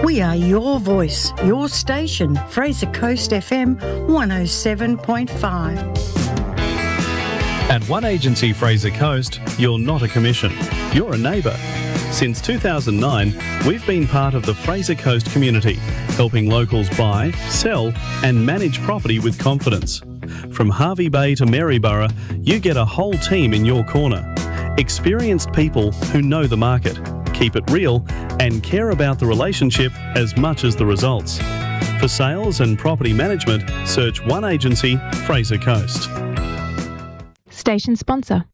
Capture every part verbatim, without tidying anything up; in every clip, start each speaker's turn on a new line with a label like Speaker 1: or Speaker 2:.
Speaker 1: We are your voice, your station, Fraser Coast F M one oh seven point five.
Speaker 2: At One Agency Fraser Coast, you're not a commission, you're a neighbour. Since two thousand nine, we've been part of the Fraser Coast community, helping locals buy, sell and manage property with confidence. From Hervey Bay to Maryborough, you get a whole team in your corner. Experienced people who know the market, keep it real and care about the relationship as much as the results. For sales and property management, search One Agency Fraser Coast.
Speaker 3: Station sponsor.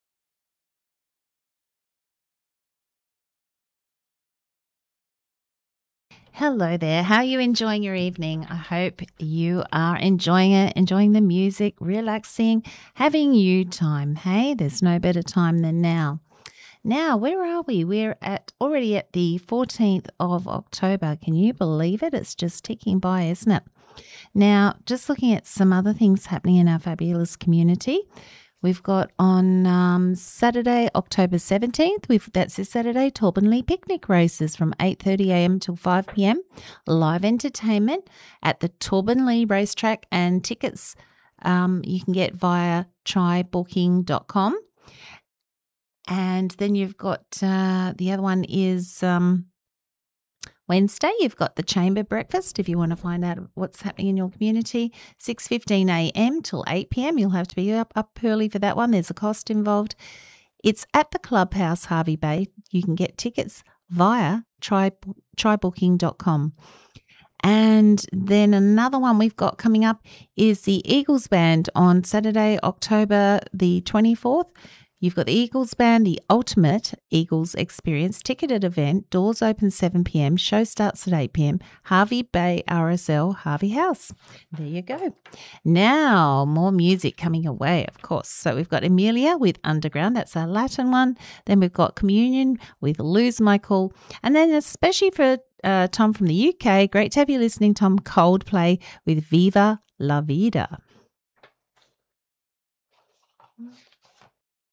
Speaker 4: Hello there. How are you enjoying your evening? I hope you are enjoying it, enjoying the music, relaxing, having you time. Hey, there's no better time than now. Now, where are we? We're at already at the fourteenth of October. Can you believe it? It's just ticking by, isn't it? Now, just looking at some other things happening in our fabulous community. We've got on um, Saturday, October seventeenth, we've, that's this Saturday, Torbanley Picnic Races from eight thirty a m till five p m. Live entertainment at the Torbanley Racetrack, and tickets um, you can get via try booking dot com. And then you've got uh, the other one is um, Wednesday, you've got the Chamber Breakfast if you want to find out what's happening in your community, six fifteen a m till eight p m. You'll have to be up, up early for that one. There's a cost involved. It's at the Clubhouse, Hervey Bay. You can get tickets via try booking dot com. And then another one we've got coming up is the Eagles Band on Saturday, October the twenty-fourth. You've got the Eagles Band, the Ultimate Eagles Experience ticketed event. Doors open seven p m. Show starts at eight p m. Hervey Bay R S L, Hervey House. There you go. Now, more music coming away, of course. So we've got Emilia with Underground. That's our Latin one. Then we've got Communion with Lose My Cool. And then especially for uh, Tom from the U K, great to have you listening, Tom, Coldplay with Viva La Vida.